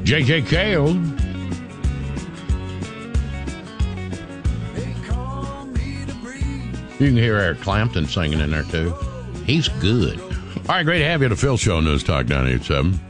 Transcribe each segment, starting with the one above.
J.J. Cale. You can hear Eric Clapton singing in there, too. He's good. All right, great to have you at the Phil Show, News Talk 987.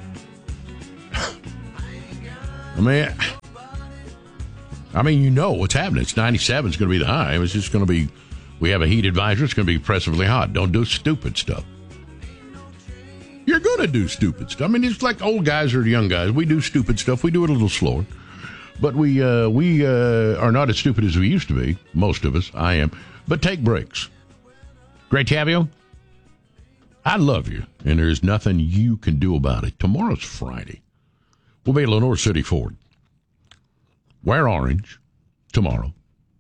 I mean, you know what's happening. It's 97. It's going to be the high. It's just going to be, we have a heat advisory. It's going to be oppressively hot. Don't do stupid stuff. You're going to do stupid stuff. I mean, it's like old guys or young guys. We do stupid stuff. We do it a little slower. But we are not as stupid as we used to be. Most of us. I am. But take breaks. Great to have you. I love you. And there's nothing you can do about it. Tomorrow's Friday. We'll be at Lenore City Ford. Wear orange tomorrow.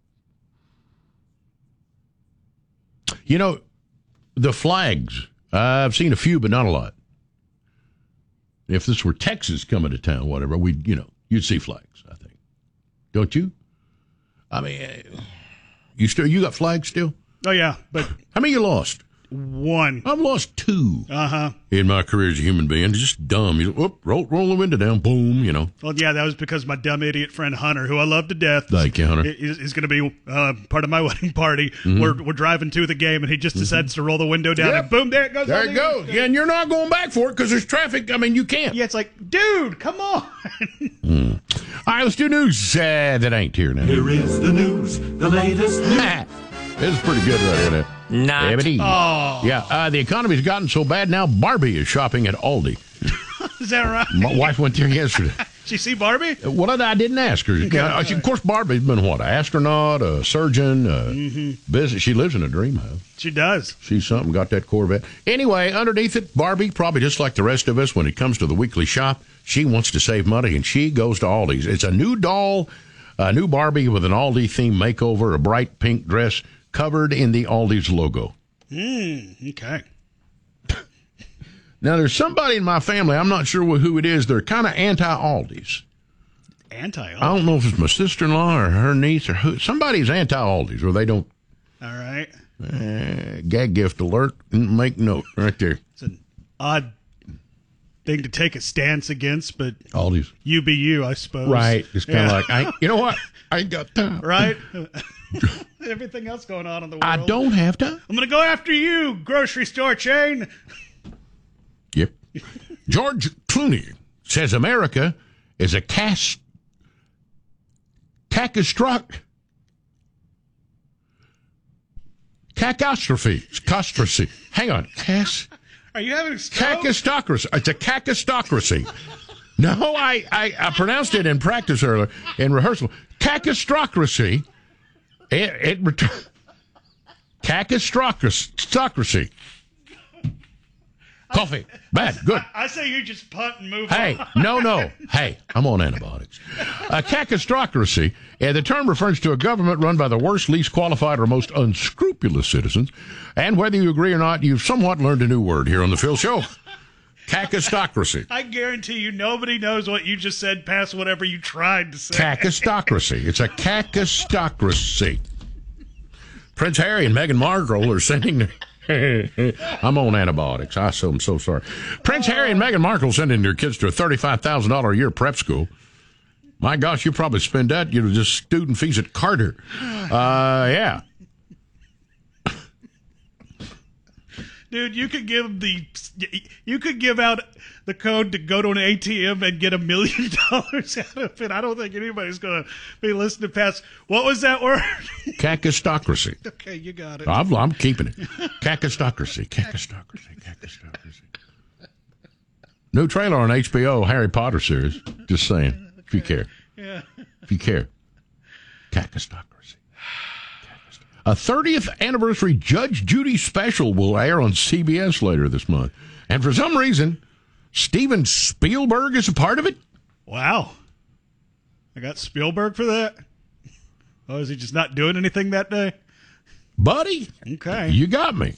You know, the flags, I've seen a few, but not a lot. If this were Texas coming to town, whatever, you'd see flags, I think. Don't you? I mean, you got flags still? Oh, yeah, but... How many you lost? 1. I've lost 2 in my career as a human being. Just dumb. Roll the window down, boom, Well, yeah, that was because my dumb idiot friend Hunter, who I love to death, Thank you, Hunter, is going to be part of my wedding party. Mm-hmm. We're driving to the game, and he just decides to roll the window down, and boom, there it goes. There it goes. Yeah, and you're not going back for it because there's traffic. I mean, you can't. Yeah, it's like, dude, come on. All right, let's do news that ain't here now. Here is the news, the latest news. This is pretty good right here now. Not. Oh. Yeah, the economy's gotten so bad now, Barbie is shopping at Aldi. Is that right? My wife went there yesterday. Did you see Barbie? Well, I didn't ask her. Of course, Barbie's been what? An astronaut, a surgeon, business. She lives in a dream house. She does. She's something, got that Corvette. Anyway, underneath it, Barbie, probably just like the rest of us, when it comes to the weekly shop, she wants to save money, and she goes to Aldi's. It's a new doll, a new Barbie with an Aldi-themed makeover, a bright pink dress, covered in the Aldi's logo. Okay. Now, there's somebody in my family, I'm not sure who it is, they're kind of anti-Aldi's. Anti-Aldi's? I don't know if it's my sister-in-law or her niece or who. Somebody's anti-Aldi's, or they don't. All right. Gag gift alert. Make note right there. It's an odd thing to take a stance against, but Aldi's. You be you, I suppose. Right. It's kind of like, you know what? I ain't got time. Right? Everything else going on in the world. I don't have time. I'm going to go after you, grocery store chain. Yep. George Clooney says America is a catastrophe. Hang on. Are you having a stroke? Cacistocracy. It's a cacistocracy. No, I pronounced it in practice earlier, in rehearsal. Cacistocracy. Cacistocracy. Coffee. Bad. Good. I say you just punt and move on. No. Hey, I'm on antibiotics. Cacistocracy, the term refers to a government run by the worst, least qualified, or most unscrupulous citizens. And whether you agree or not, you've somewhat learned a new word here on the Phil Show. Cacistocracy. I guarantee you nobody knows what you just said past whatever you tried to say. Cacistocracy. It's a cacistocracy. Prince Harry and Meghan Markle are sending... I'm on antibiotics. I'm so sorry. Prince Harry and Meghan Markle sending their kids to a $35,000 a year prep school. My gosh, you probably spend that, just student fees at Carter. Yeah. Dude, you could give out the code to go to an ATM and get $1 million out of it. I don't think anybody's going to be listening past. What was that word? Cacistocracy. Okay, you got it. I'm keeping it. Cacistocracy. New trailer on HBO Harry Potter series. Just saying, if you care. Yeah. If you care. Cacistocracy. A 30th anniversary Judge Judy special will air on CBS later this month. And for some reason, Steven Spielberg is a part of it. Wow. I got Spielberg for that? Oh, is he just not doing anything that day? Buddy. Okay. You got me.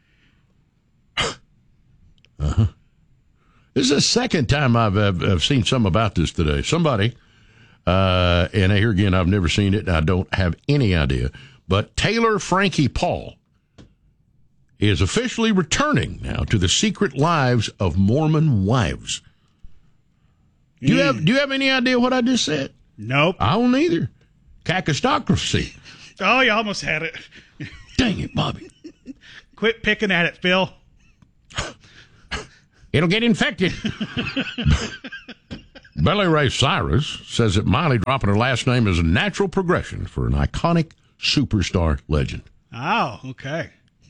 Uh-huh. This is the second time I've seen something about this today. Somebody, and here again, I've never seen it. I don't have any idea. But Taylor Frankie Paul is officially returning now to the secret lives of Mormon wives. Do you have any idea what I just said? Nope. I don't either. Cacostocracy. Oh, you almost had it. Dang it, Bobby. Quit picking at it, Phil. It'll get infected. Billy Ray Cyrus says that Miley dropping her last name is a natural progression for an iconic superstar legend. Oh, okay.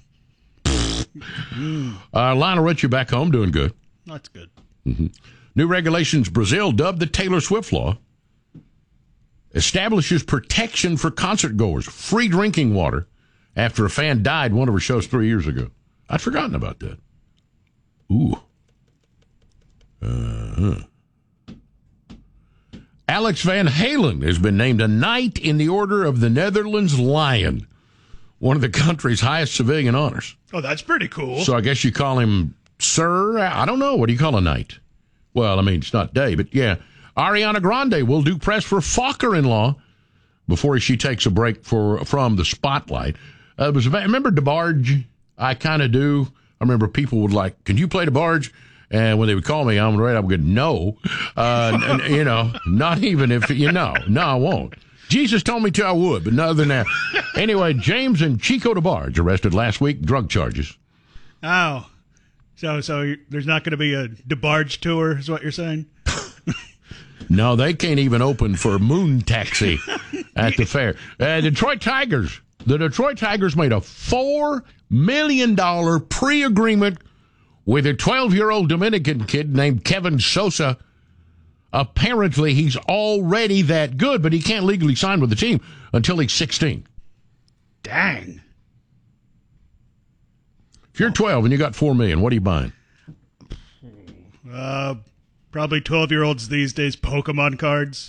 Lionel Richie back home doing good. That's good. Mm-hmm. New regulations Brazil dubbed the Taylor Swift law establishes protection for concert goers, free drinking water after a fan died one of her shows 3 years ago. I'd forgotten about that. Ooh. Alex Van Halen has been named a Knight in the Order of the Netherlands Lion, one of the country's highest civilian honors. Oh, that's pretty cool. So I guess you call him Sir? I don't know. What do you call a knight? Well, I mean, it's not day, but yeah. Ariana Grande will do press for Fokker-in-Law before she takes a break from the spotlight. Remember DeBarge? I kind of do. I remember people would like, can you play DeBarge? And when they would call me, I'm right, I would go, no. Not even if, no, I won't. Jesus told me to, I would, but other than that. Anyway, James and Chico DeBarge arrested last week, drug charges. Oh. So there's not going to be a DeBarge tour, is what you're saying? No, they can't even open for Moon Taxi at the fair. The Detroit Tigers made a $4 million pre-agreement with a 12-year-old Dominican kid named Kevin Sosa. Apparently, he's already that good, but he can't legally sign with the team until he's 16. Dang. If you're 12 and you got $4 million, what are you buying? Probably 12-year-olds these days, Pokemon cards.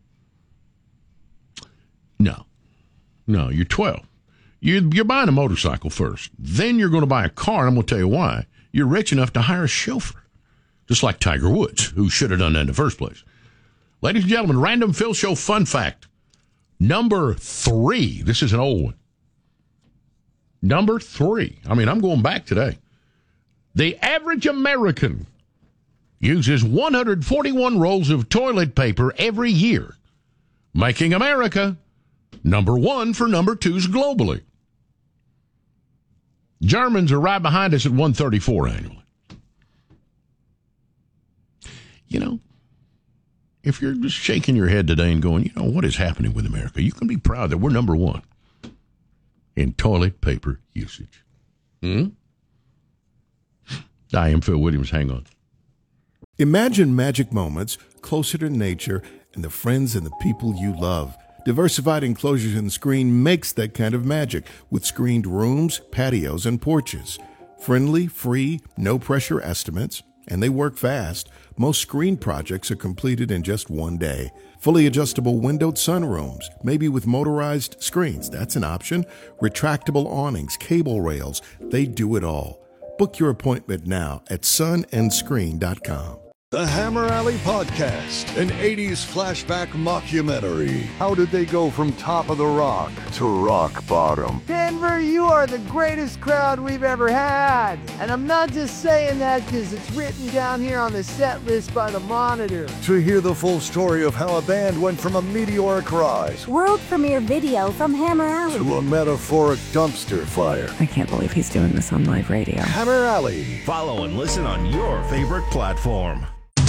No, you're 12. You're buying a motorcycle first. Then you're going to buy a car, and I'm going to tell you why. You're rich enough to hire a chauffeur, just like Tiger Woods, who should have done that in the first place. Ladies and gentlemen, Random Phil Show fun fact. Number 3. This is an old one. Number 3. I mean, I'm going back today. The average American uses 141 rolls of toilet paper every year, making America number 1 for number 2s globally. Germans are right behind us at 134 annually. If you're just shaking your head today and going, what is happening with America? You can be proud that we're number 1 in toilet paper usage. I am Phil Williams. Hang on. Imagine magic moments closer to nature and the friends and the people you love. Diversified Enclosures and Screen makes that kind of magic with screened rooms, patios, and porches. Friendly, free, no-pressure estimates, and they work fast. Most screen projects are completed in just one day. Fully adjustable windowed sunrooms, maybe with motorized screens. That's an option. Retractable awnings, cable rails, they do it all. Book your appointment now at sunandscreen.com. The Hammer Alley Podcast, an 80s flashback mockumentary. How did they go from top of the rock to rock bottom? Denver, you are the greatest crowd we've ever had. And I'm not just saying that because it's written down here on the set list by the Monitor. To hear the full story of how a band went from a meteoric rise, world premiere video from Hammer Alley, to a metaphoric dumpster fire. I can't believe he's doing this on live radio. Hammer Alley. Follow and listen on your favorite platform.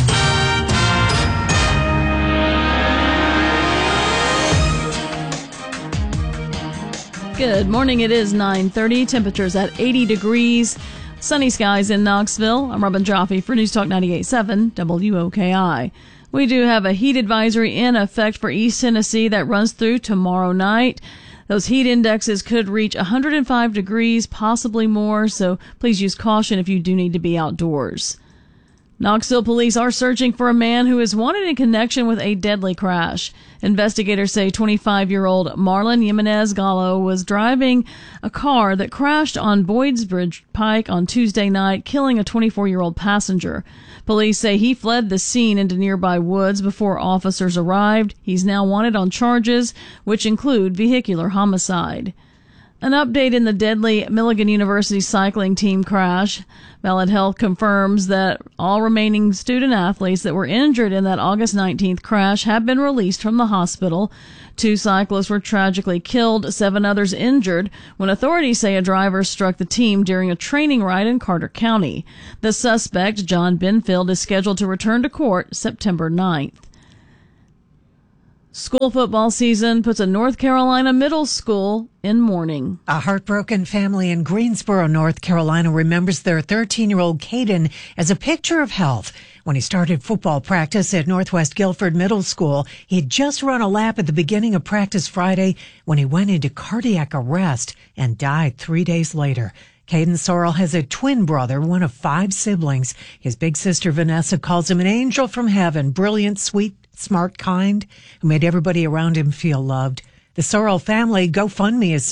Good morning. It is 9:30. Temperatures at 80 degrees. Sunny skies in Knoxville. I'm Robin Jaffe for News Talk 98.7 WOKI. We do have a heat advisory in effect for East Tennessee that runs through tomorrow night. Those heat indexes could reach 105 degrees, possibly more, so please use caution if you do need to be outdoors. Knoxville police are searching for a man who is wanted in connection with a deadly crash. Investigators say 25-year-old Marlon Jimenez Gallo was driving a car that crashed on Boydsbridge Pike on Tuesday night, killing a 24-year-old passenger. Police say he fled the scene into nearby woods before officers arrived. He's now wanted on charges, which include vehicular homicide. An update in the deadly Milligan University cycling team crash. Ballad Health confirms that all remaining student athletes that were injured in that August 19th crash have been released from the hospital. 2 cyclists were tragically killed, 7 others injured when authorities say a driver struck the team during a training ride in Carter County. The suspect, John Benfield, is scheduled to return to court September 9th. School football season puts a North Carolina middle school in mourning. A heartbroken family in Greensboro, North Carolina remembers their 13-year-old Caden as a picture of health. When he started football practice at Northwest Guilford Middle School, he had just run a lap at the beginning of practice Friday when he went into cardiac arrest and died 3 days later. Caden Sorrell has a twin brother, one of 5 siblings. His big sister Vanessa calls him an angel from heaven, brilliant, sweet, smart, kind, who made everybody around him feel loved. The Sorrell family GoFundMe is